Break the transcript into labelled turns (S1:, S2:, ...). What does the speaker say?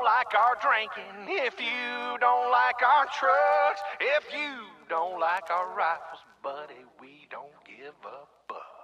S1: like our drinking, if you don't like our trucks, if you don't like our rifles, buddy, we don't give a fuck.